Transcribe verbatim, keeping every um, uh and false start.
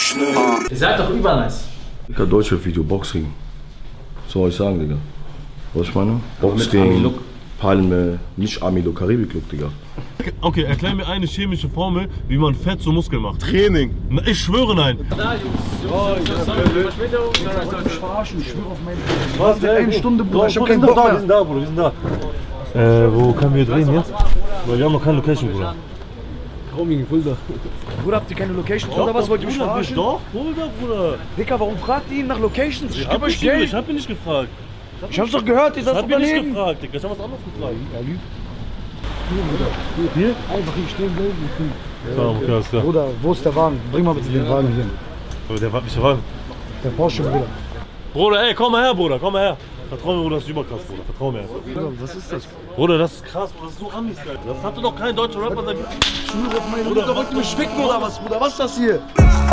schnell. Ihr seid doch übernice. Digga, Deutschrap-Video, Boxring. Was soll ich sagen, Digga? Was ich meine? Boxring, Palme, nicht Army-Look, Karibik-Look, Digga. Okay, erklär mir eine chemische Formel, wie man Fett zu Muskeln macht. Training. Na, ich schwöre nein. Da, Jungs. Jungs, Verspätung. Ich verarschen, ich schwöre auf meine... Was? Eine Stunde, Bruder, ich hab wir keinen sind Bock da, wir mehr. sind da, Bruder, wir sind da. Äh, wo können wir drehen jetzt? Weil wir haben noch keine Location, Bruder. Roaming, Fulda. Bruder, habt ihr keine Locations oder was? Wollt ihr mich verarschen? Doch, Fulda, Bruder. Dicker, warum fragt ihr ihn nach Locations? Ich Ich geb hab, euch nicht, Geld. ich hab ihn nicht gefragt. Ich hab's doch gehört, ihr Ich seid hab ihn nicht Unternehmen. gefragt, Digga. Ich hab was anderes gefragt. Er lügt. Hier? Einfach hier stehen bleiben. Ja, okay, alles klar. Bruder, wo ist der Wagen? Bring mal bitte den Wagen hier. Aber der war nicht Wagen. Der Porsche, Bruder. Bruder, ey, komm mal her, Bruder, komm mal her. Vertrau mir, Bruder, das ist überkrass, Bruder. Vertrau mir. Bruder, was ist das? Bruder, das ist krass, Bruder, das ist so Amis, Alter. Das hatte doch kein deutscher Rapper seit... Ich schwöre auf meine Mutter, wollt ihr mich ficken oder was, Bruder? Was ist das hier?